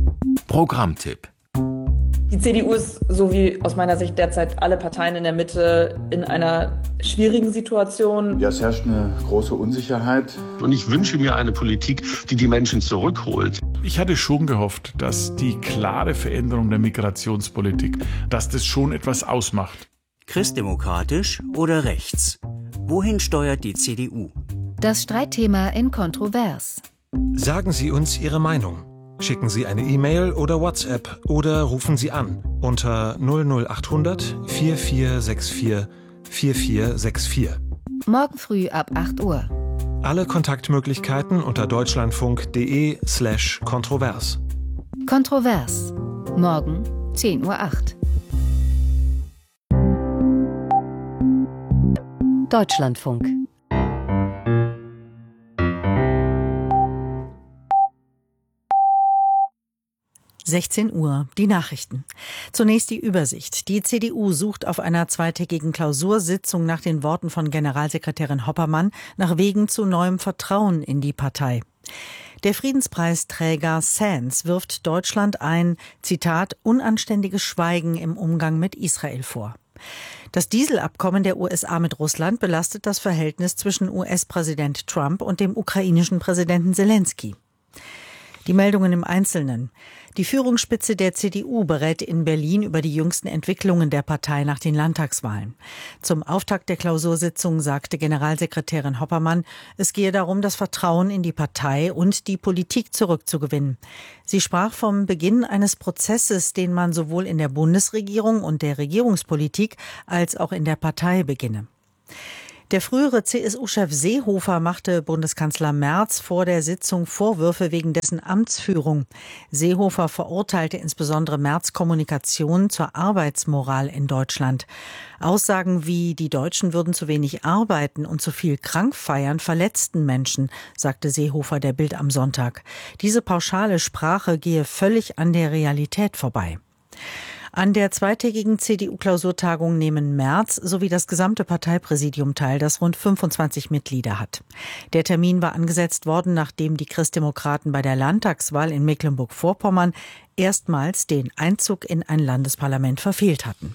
Programmtipp. Die CDU ist, so wie aus meiner Sicht derzeit alle Parteien in der Mitte, in einer schwierigen Situation. Ja, es herrscht eine große Unsicherheit. Und ich wünsche mir eine Politik, die die Menschen zurückholt. Ich hatte schon gehofft, dass die klare Veränderung der Migrationspolitik, dass das schon etwas ausmacht. Christdemokratisch oder rechts? Wohin steuert die CDU? Das Streitthema in Kontrovers. Sagen Sie uns Ihre Meinung. Schicken Sie eine E-Mail oder WhatsApp oder rufen Sie an unter 00800 4464 4464. Morgen früh ab 8 Uhr. Alle Kontaktmöglichkeiten unter deutschlandfunk.de/kontrovers. Kontrovers. Morgen 10:08 Uhr. Deutschlandfunk. Uhr, die Nachrichten. Zunächst die Übersicht. Die CDU sucht auf einer zweitägigen Klausursitzung nach den Worten von Generalsekretärin Hoppermann nach Wegen zu neuem Vertrauen in die Partei. Der Friedenspreisträger Sands wirft Deutschland ein, Zitat, unanständiges Schweigen im Umgang mit Israel vor. Das Dieselabkommen der USA mit Russland belastet das Verhältnis zwischen US-Präsident Trump und dem ukrainischen Präsidenten Zelensky. Die Meldungen im Einzelnen. Die Führungsspitze der CDU berät in Berlin über die jüngsten Entwicklungen der Partei nach den Landtagswahlen. Zum Auftakt der Klausursitzung sagte Generalsekretärin Hoppermann, es gehe darum, das Vertrauen in die Partei und die Politik zurückzugewinnen. Sie sprach vom Beginn eines Prozesses, den man sowohl in der Bundesregierung und der Regierungspolitik als auch in der Partei beginne. Der frühere CSU-Chef Seehofer machte Bundeskanzler Merz vor der Sitzung Vorwürfe wegen dessen Amtsführung. Seehofer verurteilte insbesondere Merz' Kommunikation zur Arbeitsmoral in Deutschland. Aussagen wie, die Deutschen würden zu wenig arbeiten und zu viel krank feiern, verletzten Menschen, sagte Seehofer der Bild am Sonntag. Diese pauschale Sprache gehe völlig an der Realität vorbei. An der zweitägigen CDU-Klausurtagung nehmen Merz sowie das gesamte Parteipräsidium teil, das rund 25 Mitglieder hat. Der Termin war angesetzt worden, nachdem die Christdemokraten bei der Landtagswahl in Mecklenburg-Vorpommern erstmals den Einzug in ein Landesparlament verfehlt hatten.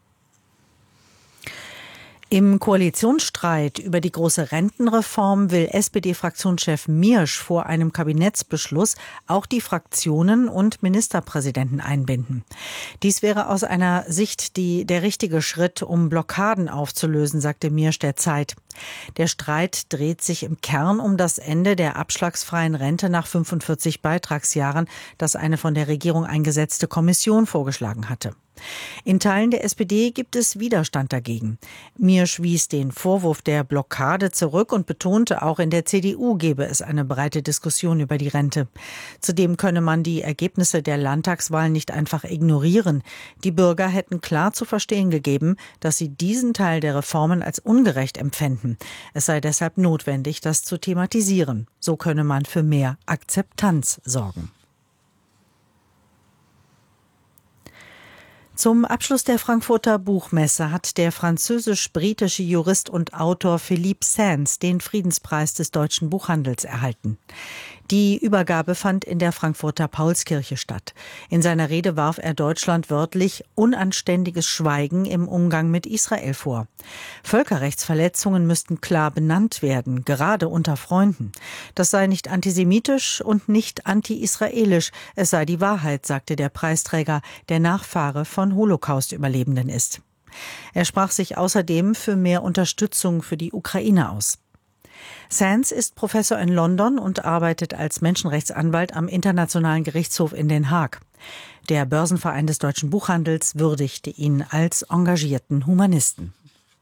Im Koalitionsstreit über die große Rentenreform will SPD-Fraktionschef Miersch vor einem Kabinettsbeschluss auch die Fraktionen und Ministerpräsidenten einbinden. Dies wäre aus einer Sicht der richtige Schritt, um Blockaden aufzulösen, sagte Miersch der Zeit. Der Streit dreht sich im Kern um das Ende der abschlagsfreien Rente nach 45 Beitragsjahren, das eine von der Regierung eingesetzte Kommission vorgeschlagen hatte. In Teilen der SPD gibt es Widerstand dagegen. Miersch wies den Vorwurf der Blockade zurück und betonte, auch in der CDU gebe es eine breite Diskussion über die Rente. Zudem könne man die Ergebnisse der Landtagswahlen nicht einfach ignorieren. Die Bürger hätten klar zu verstehen gegeben, dass sie diesen Teil der Reformen als ungerecht empfänden. Es sei deshalb notwendig, das zu thematisieren. So könne man für mehr Akzeptanz sorgen. Zum Abschluss der Frankfurter Buchmesse hat der französisch-britische Jurist und Autor Philippe Sands den Friedenspreis des deutschen Buchhandels erhalten. Die Übergabe fand in der Frankfurter Paulskirche statt. In seiner Rede warf er Deutschland wörtlich unanständiges Schweigen im Umgang mit Israel vor. Völkerrechtsverletzungen müssten klar benannt werden, gerade unter Freunden. Das sei nicht antisemitisch und nicht anti-israelisch, es sei die Wahrheit, sagte der Preisträger, der Nachfahre von Holocaust-Überlebenden ist. Er sprach sich außerdem für mehr Unterstützung für die Ukraine aus. Sands ist Professor in London und arbeitet als Menschenrechtsanwalt am Internationalen Gerichtshof in Den Haag. Der Börsenverein des deutschen Buchhandels würdigte ihn als engagierten Humanisten.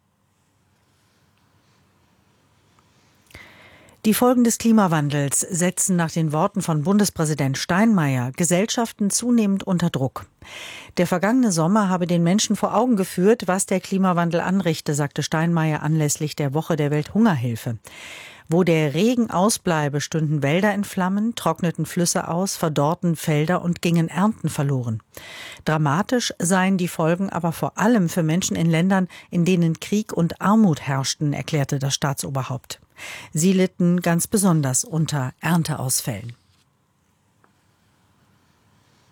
Die Folgen des Klimawandels setzen nach den Worten von Bundespräsident Steinmeier Gesellschaften zunehmend unter Druck. Der vergangene Sommer habe den Menschen vor Augen geführt, was der Klimawandel anrichte, sagte Steinmeier anlässlich der Woche der Welthungerhilfe. Wo der Regen ausbleibe, stünden Wälder in Flammen, trockneten Flüsse aus, verdorrten Felder und gingen Ernten verloren. Dramatisch seien die Folgen aber vor allem für Menschen in Ländern, in denen Krieg und Armut herrschten, erklärte das Staatsoberhaupt. Sie litten ganz besonders unter Ernteausfällen.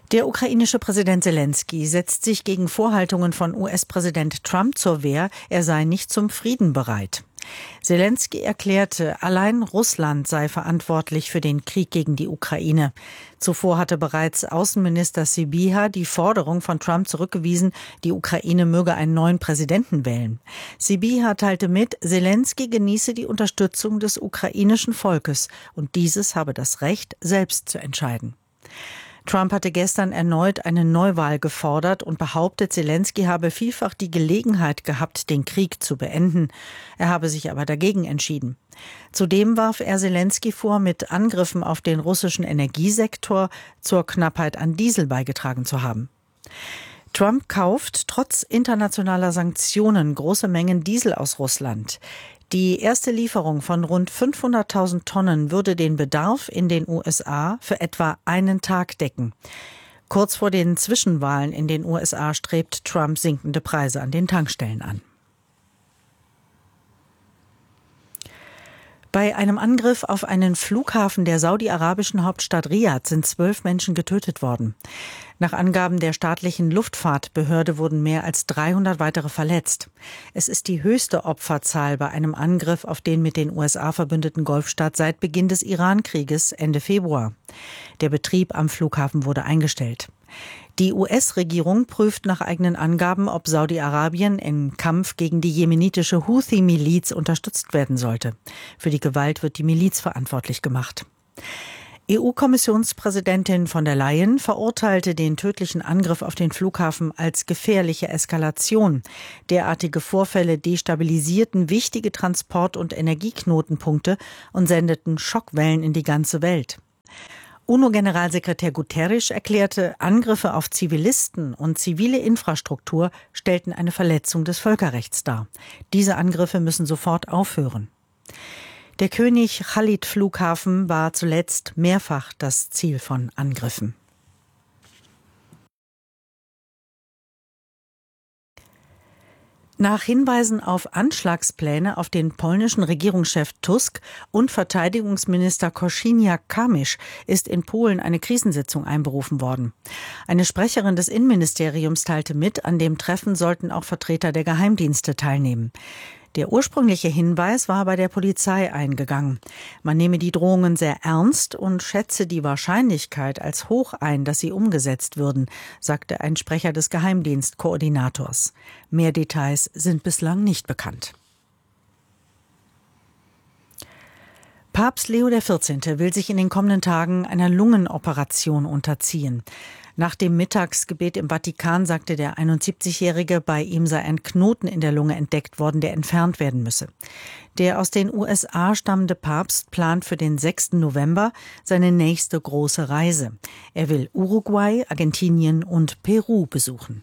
Der ukrainische Präsident Selenskyj setzt sich gegen Vorhaltungen von US-Präsident Trump zur Wehr, er sei nicht zum Frieden bereit. Selenskyj erklärte, allein Russland sei verantwortlich für den Krieg gegen die Ukraine. Zuvor hatte bereits Außenminister Sybiha die Forderung von Trump zurückgewiesen, die Ukraine möge einen neuen Präsidenten wählen. Sybiha teilte mit, Selenskyj genieße die Unterstützung des ukrainischen Volkes und dieses habe das Recht, selbst zu entscheiden. Trump hatte gestern erneut eine Neuwahl gefordert und behauptet, Selenskyj habe vielfach die Gelegenheit gehabt, den Krieg zu beenden. Er habe sich aber dagegen entschieden. Zudem warf er Selenskyj vor, mit Angriffen auf den russischen Energiesektor zur Knappheit an Diesel beigetragen zu haben. Trump kauft trotz internationaler Sanktionen große Mengen Diesel aus Russland. Die erste Lieferung von rund 500.000 Tonnen würde den Bedarf in den USA für etwa einen Tag decken. Kurz vor den Zwischenwahlen in den USA strebt Trump sinkende Preise an den Tankstellen an. Bei einem Angriff auf einen Flughafen der saudi-arabischen Hauptstadt Riad sind 12 Menschen getötet worden. Nach Angaben der staatlichen Luftfahrtbehörde wurden mehr als 300 weitere verletzt. Es ist die höchste Opferzahl bei einem Angriff auf den mit den USA verbündeten Golfstaat seit Beginn des Iran-Krieges Ende Februar. Der Betrieb am Flughafen wurde eingestellt. Die US-Regierung prüft nach eigenen Angaben, ob Saudi-Arabien im Kampf gegen die jemenitische Houthi-Miliz unterstützt werden sollte. Für die Gewalt wird die Miliz verantwortlich gemacht. EU-Kommissionspräsidentin von der Leyen verurteilte den tödlichen Angriff auf den Flughafen als gefährliche Eskalation. Derartige Vorfälle destabilisierten wichtige Transport- und Energieknotenpunkte und sendeten Schockwellen in die ganze Welt. UNO-Generalsekretär Guterres erklärte, Angriffe auf Zivilisten und zivile Infrastruktur stellten eine Verletzung des Völkerrechts dar. Diese Angriffe müssen sofort aufhören. Der König Khalid-Flughafen war zuletzt mehrfach das Ziel von Angriffen. Nach Hinweisen auf Anschlagspläne auf den polnischen Regierungschef Tusk und Verteidigungsminister Kosiniak-Kamysz ist in Polen eine Krisensitzung einberufen worden. Eine Sprecherin des Innenministeriums teilte mit, an dem Treffen sollten auch Vertreter der Geheimdienste teilnehmen. Der ursprüngliche Hinweis war bei der Polizei eingegangen. Man nehme die Drohungen sehr ernst und schätze die Wahrscheinlichkeit als hoch ein, dass sie umgesetzt würden, sagte ein Sprecher des Geheimdienstkoordinators. Mehr Details sind bislang nicht bekannt. Papst Leo XIV. Will sich in den kommenden Tagen einer Lungenoperation unterziehen. Nach dem Mittagsgebet im Vatikan sagte der 71-Jährige, bei ihm sei ein Knoten in der Lunge entdeckt worden, der entfernt werden müsse. Der aus den USA stammende Papst plant für den 6. November seine nächste große Reise. Er will Uruguay, Argentinien und Peru besuchen.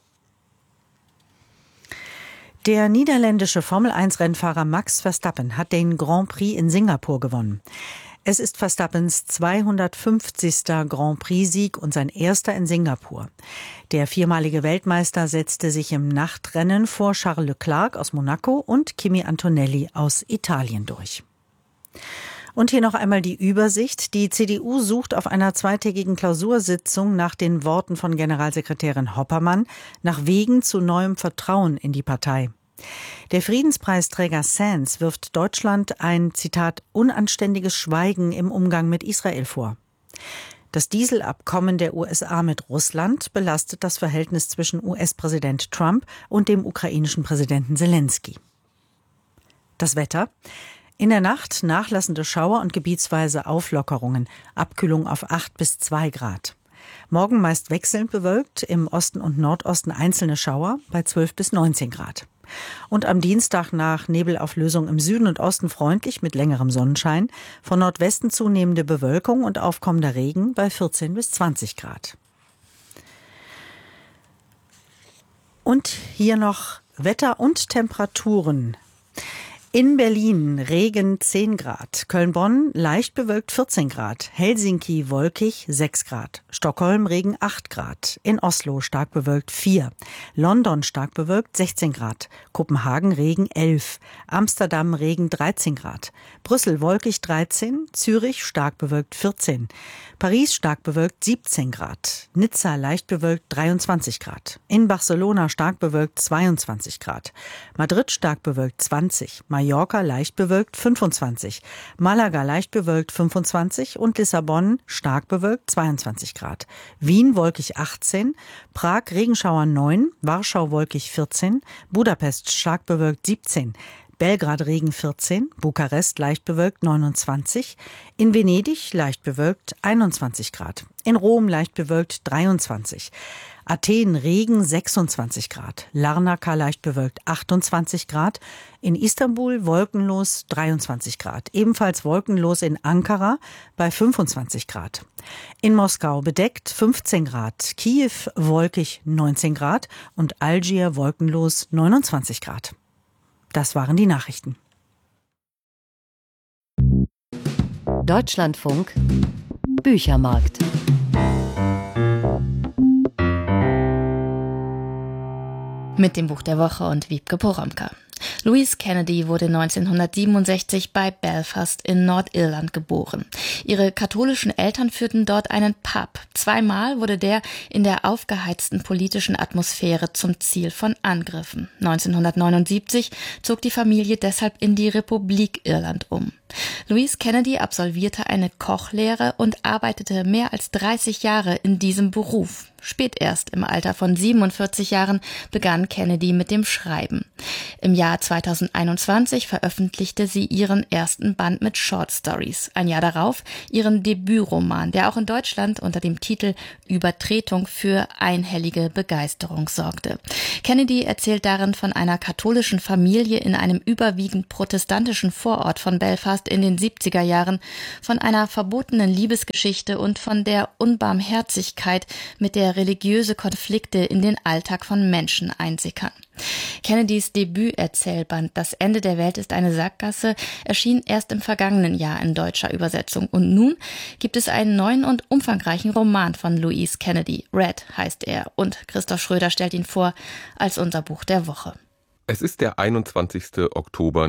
Der niederländische Formel-1-Rennfahrer Max Verstappen hat den Grand Prix in Singapur gewonnen. Es ist Verstappens 250. Grand Prix-Sieg und sein erster in Singapur. Der viermalige Weltmeister setzte sich im Nachtrennen vor Charles Leclerc aus Monaco und Kimi Antonelli aus Italien durch. Und hier noch einmal die Übersicht. Die CDU sucht auf einer zweitägigen Klausursitzung nach den Worten von Generalsekretärin Hoppermann nach Wegen zu neuem Vertrauen in die Partei. Der Friedenspreisträger Sands wirft Deutschland ein, Zitat, unanständiges Schweigen im Umgang mit Israel vor. Das Dieselabkommen der USA mit Russland belastet das Verhältnis zwischen US-Präsident Trump und dem ukrainischen Präsidenten Selenskyj. Das Wetter. In der Nacht nachlassende Schauer und gebietsweise Auflockerungen, Abkühlung auf 8 bis 2 Grad. Morgen meist wechselnd bewölkt, im Osten und Nordosten einzelne Schauer bei 12 bis 19 Grad. Und am Dienstag nach Nebelauflösung im Süden und Osten freundlich mit längerem Sonnenschein, von Nordwesten zunehmende Bewölkung und aufkommender Regen bei 14 bis 20 Grad. Und hier noch Wetter und Temperaturen. In Berlin Regen 10 Grad, Köln-Bonn leicht bewölkt 14 Grad, Helsinki wolkig 6 Grad, Stockholm Regen 8 Grad, in Oslo stark bewölkt 4, London stark bewölkt 16 Grad, Kopenhagen Regen 11, Amsterdam Regen 13 Grad, Brüssel wolkig 13, Zürich stark bewölkt 14, Paris stark bewölkt 17 Grad, Nizza leicht bewölkt 23 Grad, in Barcelona stark bewölkt 22 Grad, Madrid stark bewölkt 20, Mallorca leicht bewölkt 25, Malaga leicht bewölkt 25 und Lissabon stark bewölkt 22 Grad. Wien wolkig 18, Prag Regenschauer 9, Warschau wolkig 14, Budapest stark bewölkt 17, Belgrad Regen 14, Bukarest leicht bewölkt 29, in Venedig leicht bewölkt 21 Grad, in Rom leicht bewölkt 23, Athen Regen 26 Grad, Larnaca leicht bewölkt 28 Grad, in Istanbul wolkenlos 23 Grad, ebenfalls wolkenlos in Ankara bei 25 Grad. In Moskau bedeckt 15 Grad, Kiew wolkig 19 Grad und Algier wolkenlos 29 Grad. Das waren die Nachrichten. Deutschlandfunk Büchermarkt. Mit dem Buch der Woche und Wiebke Poromka. Louise Kennedy wurde 1967 bei Belfast in Nordirland geboren. Ihre katholischen Eltern führten dort einen Pub. Zweimal wurde der in der aufgeheizten politischen Atmosphäre zum Ziel von Angriffen. 1979 zog die Familie deshalb in die Republik Irland um. Louise Kennedy absolvierte eine Kochlehre und arbeitete mehr als 30 Jahre in diesem Beruf. Spät erst im Alter von 47 Jahren begann Kennedy mit dem Schreiben. Im Jahr 2021 veröffentlichte sie ihren ersten Band mit Short Stories. Ein Jahr darauf ihren Debütroman, der auch in Deutschland unter dem Titel Übertretung für einhellige Begeisterung sorgte. Kennedy erzählt darin von einer katholischen Familie in einem überwiegend protestantischen Vorort von Belfast in den 70er Jahren, von einer verbotenen Liebesgeschichte und von der Unbarmherzigkeit, mit der religiöse Konflikte in den Alltag von Menschen einsickern. Kennedys Debüterzählband Das Ende der Welt ist eine Sackgasse erschien erst im vergangenen Jahr in deutscher Übersetzung. Und nun gibt es einen neuen und umfangreichen Roman von Louise Kennedy. Red heißt er und Christoph Schröder stellt ihn vor als unser Buch der Woche. Es ist der 21. Oktober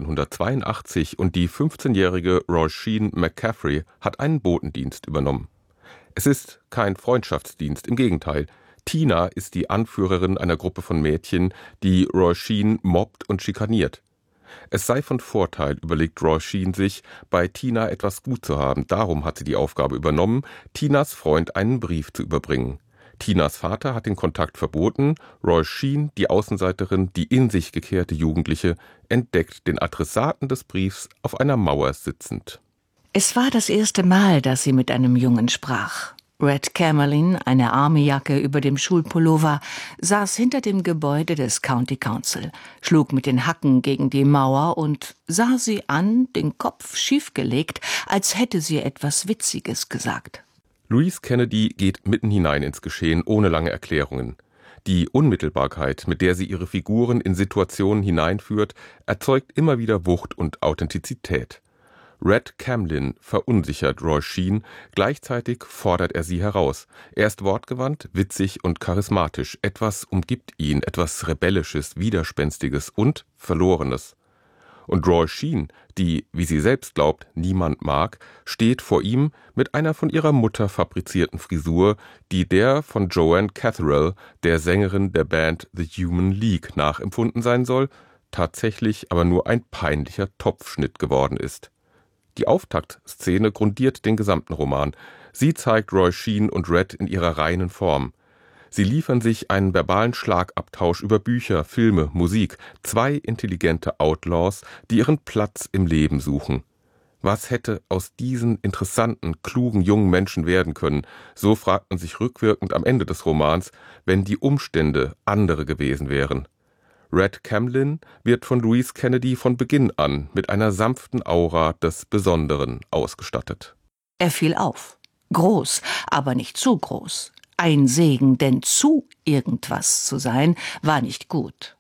1982 und die 15-jährige Roisin McCaffrey hat einen Botendienst übernommen. Es ist kein Freundschaftsdienst, im Gegenteil. Tina ist die Anführerin einer Gruppe von Mädchen, die Roisin mobbt und schikaniert. Es sei von Vorteil, überlegt Roisin sich, bei Tina etwas gut zu haben. Darum hat sie die Aufgabe übernommen, Tinas Freund einen Brief zu überbringen. Tinas Vater hat den Kontakt verboten. Roisin, die Außenseiterin, die in sich gekehrte Jugendliche, entdeckt den Adressaten des Briefs auf einer Mauer sitzend. Es war das erste Mal, dass sie mit einem Jungen sprach. Red Camerlin, eine Armyjacke über dem Schulpullover, saß hinter dem Gebäude des County Council, schlug mit den Hacken gegen die Mauer und sah sie an, den Kopf schiefgelegt, als hätte sie etwas Witziges gesagt. Louise Kennedy geht mitten hinein ins Geschehen, ohne lange Erklärungen. Die Unmittelbarkeit, mit der sie ihre Figuren in Situationen hineinführt, erzeugt immer wieder Wucht und Authentizität. Red Camerlin verunsichert Roisin, gleichzeitig fordert er sie heraus. Er ist wortgewandt, witzig und charismatisch. Etwas umgibt ihn, etwas Rebellisches, Widerspenstiges und Verlorenes. Und Roisin, die, wie sie selbst glaubt, niemand mag, steht vor ihm mit einer von ihrer Mutter fabrizierten Frisur, die der von Joanne Catherall, der Sängerin der Band The Human League, nachempfunden sein soll, tatsächlich aber nur ein peinlicher Topfschnitt geworden ist. Die Auftaktszene grundiert den gesamten Roman. Sie zeigt Roisin und Red in ihrer reinen Form. Sie liefern sich einen verbalen Schlagabtausch über Bücher, Filme, Musik. Zwei intelligente Outlaws, die ihren Platz im Leben suchen. Was hätte aus diesen interessanten, klugen jungen Menschen werden können? So fragt man sich rückwirkend am Ende des Romans, wenn die Umstände andere gewesen wären. Red Camerlin wird von Louise Kennedy von Beginn an mit einer sanften Aura des Besonderen ausgestattet. Er fiel auf. Groß, aber nicht zu groß. Ein Segen, denn zu irgendwas zu sein, war nicht gut.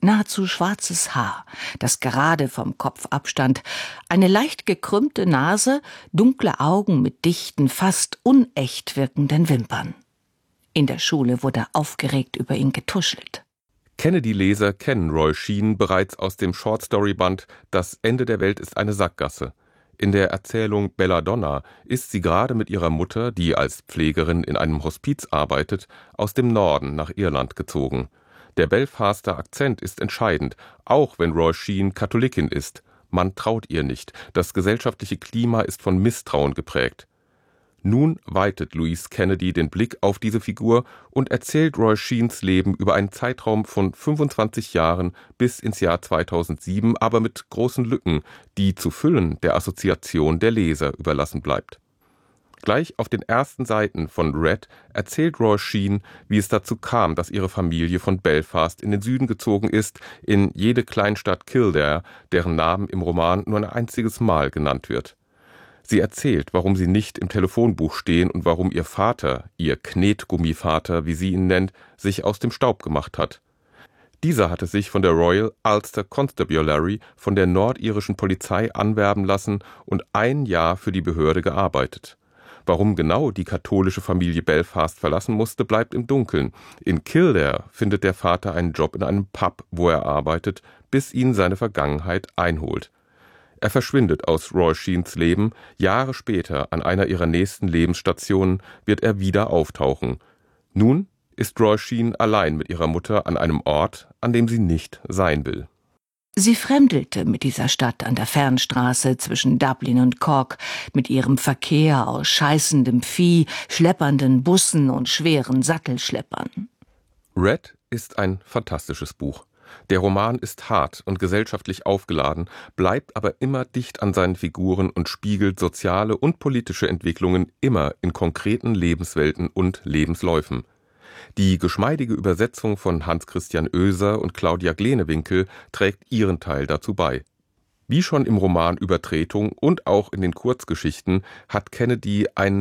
nahezu schwarzes Haar, das gerade vom Kopf abstand, eine leicht gekrümmte Nase, dunkle Augen mit dichten, fast unecht wirkenden Wimpern. In der Schule wurde aufgeregt über ihn getuschelt. Kennedy-Leser kennen Roy Sheen bereits aus dem Shortstory-Band »Das Ende der Welt ist eine Sackgasse«. In der Erzählung Belladonna ist sie gerade mit ihrer Mutter, die als Pflegerin in einem Hospiz arbeitet, aus dem Norden nach Irland gezogen. Der Belfaster Akzent ist entscheidend, auch wenn Roy Sheen Katholikin ist. Man traut ihr nicht. Das gesellschaftliche Klima ist von Misstrauen geprägt. Nun weitet Louise Kennedy den Blick auf diese Figur und erzählt Roy Sheens Leben über einen Zeitraum von 25 Jahren bis ins Jahr 2007, aber mit großen Lücken, die zu füllen der Assoziation der Leser überlassen bleibt. Gleich auf den ersten Seiten von Red erzählt Roy Sheen, wie es dazu kam, dass ihre Familie von Belfast in den Süden gezogen ist, in jede Kleinstadt Kildare, deren Namen im Roman nur ein einziges Mal genannt wird. Sie erzählt, warum sie nicht im Telefonbuch stehen und warum ihr Vater, ihr Knetgummivater, wie sie ihn nennt, sich aus dem Staub gemacht hat. Dieser hatte sich von der Royal Ulster Constabulary, von der nordirischen Polizei, anwerben lassen und 1 Jahr für die Behörde gearbeitet. Warum genau die katholische Familie Belfast verlassen musste, bleibt im Dunkeln. In Kildare findet der Vater einen Job in einem Pub, wo er arbeitet, bis ihn seine Vergangenheit einholt. Er verschwindet aus Roy Sheens Leben. Jahre später, an einer ihrer nächsten Lebensstationen, wird er wieder auftauchen. Nun ist Roy Sheen allein mit ihrer Mutter an einem Ort, an dem sie nicht sein will. Sie fremdelte mit dieser Stadt an der Fernstraße zwischen Dublin und Cork, mit ihrem Verkehr aus scheißendem Vieh, schleppernden Bussen und schweren Sattelschleppern. Red ist ein fantastisches Buch. Der Roman ist hart und gesellschaftlich aufgeladen, bleibt aber immer dicht an seinen Figuren und spiegelt soziale und politische Entwicklungen immer in konkreten Lebenswelten und Lebensläufen. Die geschmeidige Übersetzung von Hans-Christian Oeser und Claudia Glenewinkel trägt ihren Teil dazu bei. Wie schon im Roman Übertretung und auch in den Kurzgeschichten hat Kennedy einen